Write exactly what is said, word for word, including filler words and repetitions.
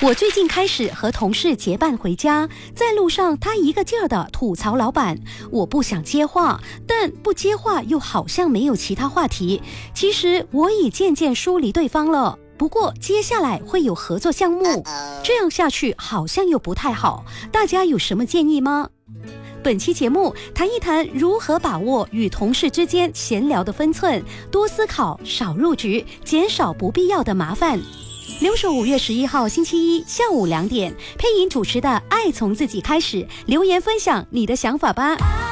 我最近开始和同事结伴回家，在路上他一个劲儿的吐槽老板，我不想接话，但不接话又好像没有其他话题。其实我已渐渐疏离对方了，不过接下来会有合作项目，这样下去好像又不太好，大家有什么建议吗？本期节目谈一谈如何把握与同事之间闲聊的分寸，多思考，少入局，减少不必要的麻烦。留守五月十一号星期一下午两点，配音主持的《爱从自己开始》，留言分享你的想法吧。